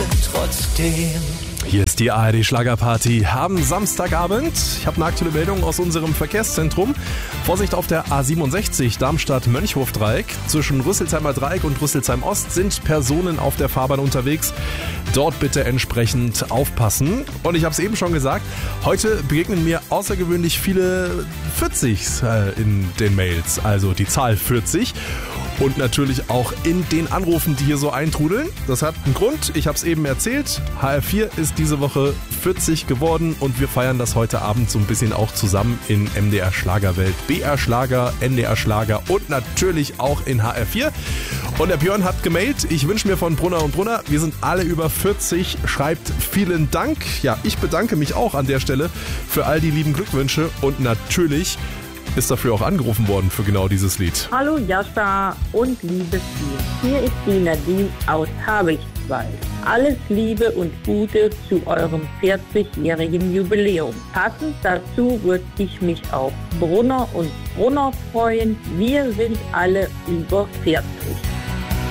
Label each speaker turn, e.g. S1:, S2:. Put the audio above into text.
S1: trotzdem.
S2: Hier ist die ARD Schlagerparty am Samstagabend. Ich habe eine aktuelle Meldung aus unserem Verkehrszentrum. Vorsicht auf der A67 Darmstadt-Mönchhof-Dreieck. Zwischen Rüsselsheimer Dreieck und Rüsselsheim Ost sind Personen auf der Fahrbahn unterwegs. Dort bitte entsprechend aufpassen. Und ich habe es eben schon gesagt, heute begegnen mir außergewöhnlich viele 40s in den Mails. Also die Zahl 40. Und natürlich auch in den Anrufen, die hier so eintrudeln. Das hat einen Grund, ich habe es eben erzählt. HR4 ist diese Woche 40 geworden und wir feiern das heute Abend so ein bisschen auch zusammen in MDR Schlagerwelt. BR Schlager, NDR Schlager und natürlich auch in HR4. Und der Björn hat gemailt, ich wünsche mir von Brunner und Brunner, wir sind alle über 40, schreibt vielen Dank. Ja, ich bedanke mich auch an der Stelle für all die lieben Glückwünsche und natürlich ist dafür auch angerufen worden für genau dieses Lied.
S3: Hallo Jascha und liebes Team. Hier ist die Nadine aus Habichtswald. Alles Liebe und Gute zu eurem 40-jährigen Jubiläum. Passend dazu würde ich mich auf Brunner und Brunner freuen. Wir sind alle über 40.